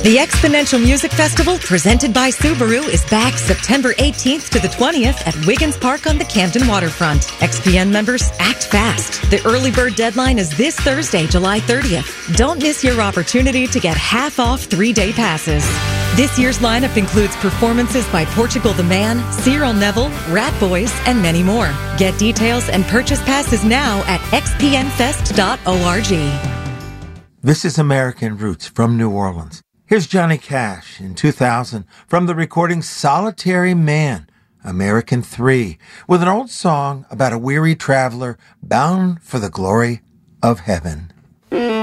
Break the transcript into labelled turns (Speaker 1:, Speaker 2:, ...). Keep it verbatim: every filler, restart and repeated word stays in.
Speaker 1: The Exponential Music Festival, presented by Subaru, is back September eighteenth to the twentieth at Wiggins Park on the Camden waterfront. X P N members, act fast. The early bird deadline is this Thursday, July thirtieth. Don't miss your opportunity to get half off three-day passes. This year's lineup includes performances by Portugal the Man, Cyril Neville, Rat Boys, and many more. Get details and purchase passes now at x p n fest dot org.
Speaker 2: This is American Roots from New Orleans. Here's Johnny Cash in two thousand from the recording Solitary Man, American three, with an old song about a weary traveler bound for the glory of heaven.